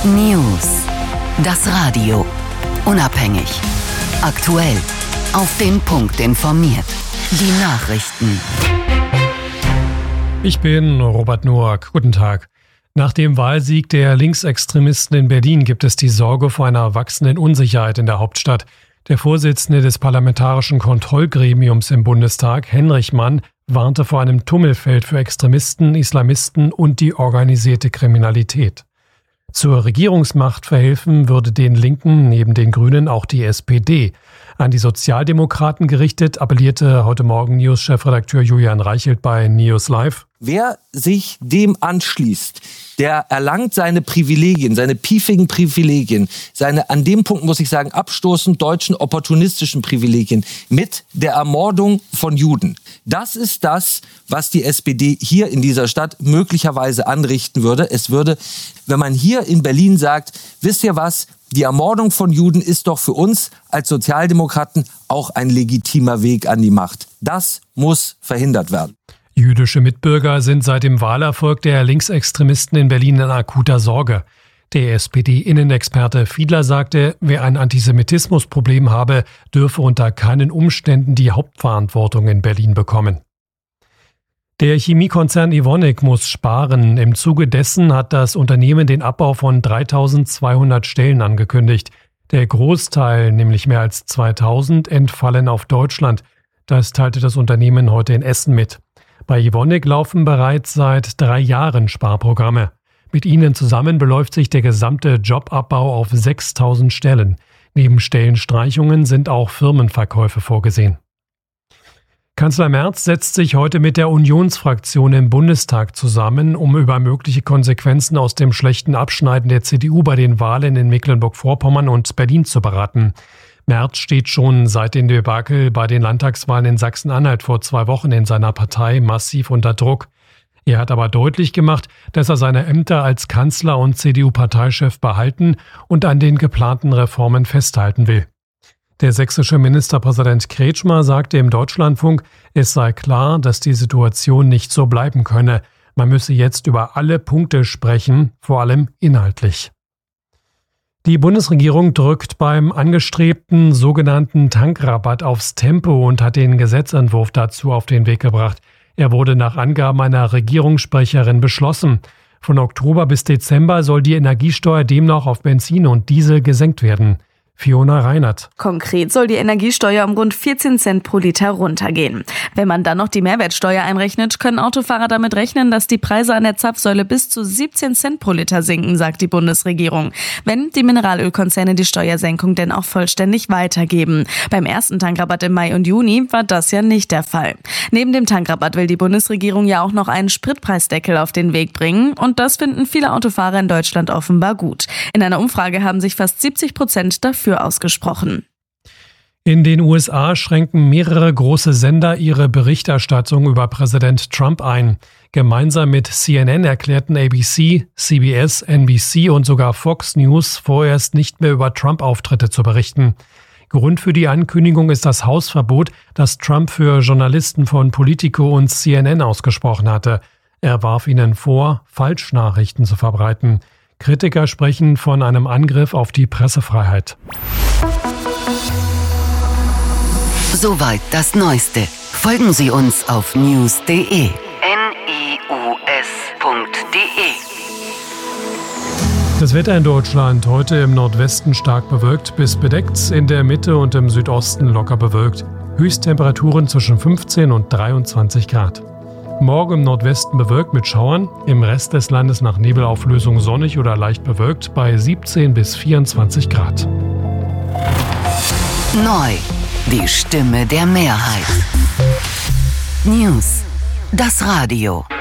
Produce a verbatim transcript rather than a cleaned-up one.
News. Das Radio. Unabhängig. Aktuell. Auf den Punkt informiert. Die Nachrichten. Ich bin Robert Noack. Guten Tag. Nach dem Wahlsieg der Linksextremisten in Berlin gibt es die Sorge vor einer wachsenden Unsicherheit in der Hauptstadt. Der Vorsitzende des Parlamentarischen Kontrollgremiums im Bundestag, Henrich Mann, warnte vor einem Tummelfeld für Extremisten, Islamisten und die organisierte Kriminalität. Zur Regierungsmacht verhelfen würde den Linken neben den Grünen auch die S P D. An die Sozialdemokraten gerichtet appellierte heute Morgen News-Chefredakteur Julian Reichelt bei News Live. Wer sich dem anschließt, der erlangt seine Privilegien, seine piefigen Privilegien, seine an dem Punkt, muss ich sagen, abstoßend deutschen opportunistischen Privilegien mit der Ermordung von Juden. Das ist das, was die S P D hier in dieser Stadt möglicherweise anrichten würde. Es würde, wenn man hier in Berlin sagt, wisst ihr was, die Ermordung von Juden ist doch für uns als Sozialdemokraten auch ein legitimer Weg an die Macht. Das muss verhindert werden. Jüdische Mitbürger sind seit dem Wahlerfolg der Linksextremisten in Berlin in akuter Sorge. Der S P D-Innenexperte Fiedler sagte, wer ein Antisemitismusproblem habe, dürfe unter keinen Umständen die Hauptverantwortung in Berlin bekommen. Der Chemiekonzern Evonik muss sparen. Im Zuge dessen hat das Unternehmen den Abbau von dreitausendzweihundert Stellen angekündigt. Der Großteil, nämlich mehr als zweitausend, entfallen auf Deutschland. Das teilte das Unternehmen heute in Essen mit. Bei Evonik laufen bereits seit drei Jahren Sparprogramme. Mit ihnen zusammen beläuft sich der gesamte Jobabbau auf sechstausend Stellen. Neben Stellenstreichungen sind auch Firmenverkäufe vorgesehen. Kanzler Merz setzt sich heute mit der Unionsfraktion im Bundestag zusammen, um über mögliche Konsequenzen aus dem schlechten Abschneiden der C D U bei den Wahlen in Mecklenburg-Vorpommern und Berlin zu beraten. Merz steht schon seit dem Debakel bei den Landtagswahlen in Sachsen-Anhalt vor zwei Wochen in seiner Partei massiv unter Druck. Er hat aber deutlich gemacht, dass er seine Ämter als Kanzler und C D U-Parteichef behalten und an den geplanten Reformen festhalten will. Der sächsische Ministerpräsident Kretschmer sagte im Deutschlandfunk, es sei klar, dass die Situation nicht so bleiben könne. Man müsse jetzt über alle Punkte sprechen, vor allem inhaltlich. Die Bundesregierung drückt beim angestrebten sogenannten Tankrabatt aufs Tempo und hat den Gesetzentwurf dazu auf den Weg gebracht. Er wurde nach Angaben einer Regierungssprecherin beschlossen. Von Oktober bis Dezember soll die Energiesteuer demnach auf Benzin und Diesel gesenkt werden. Fiona Reinert. Konkret soll die Energiesteuer um rund vierzehn Cent pro Liter runtergehen. Wenn man dann noch die Mehrwertsteuer einrechnet, können Autofahrer damit rechnen, dass die Preise an der Zapfsäule bis zu siebzehn Cent pro Liter sinken, sagt die Bundesregierung. Wenn die Mineralölkonzerne die Steuersenkung denn auch vollständig weitergeben. Beim ersten Tankrabatt im Mai und Juni war das ja nicht der Fall. Neben dem Tankrabatt will die Bundesregierung ja auch noch einen Spritpreisdeckel auf den Weg bringen. Und das finden viele Autofahrer in Deutschland offenbar gut. In einer Umfrage haben sich fast siebzig Prozent dafür ausgesprochen. In den U S A schränken mehrere große Sender ihre Berichterstattung über Präsident Trump ein. Gemeinsam mit C N N erklärten A B C, C B S, N B C und sogar Fox News vorerst nicht mehr über Trump-Auftritte zu berichten. Grund für die Ankündigung ist das Hausverbot, das Trump für Journalisten von Politico und C N N ausgesprochen hatte. Er warf ihnen vor, Falschnachrichten zu verbreiten. Kritiker sprechen von einem Angriff auf die Pressefreiheit. Soweit das Neueste. Folgen Sie uns auf news punkt de. N I U S punkt de. Das Wetter in Deutschland heute im Nordwesten stark bewölkt bis bedeckt, in der Mitte und im Südosten locker bewölkt. Höchsttemperaturen zwischen fünfzehn und dreiundzwanzig Grad. Morgen im Nordwesten bewölkt mit Schauern, im Rest des Landes nach Nebelauflösung sonnig oder leicht bewölkt bei siebzehn bis vierundzwanzig Grad. Neu, die Stimme der Mehrheit. News, das Radio.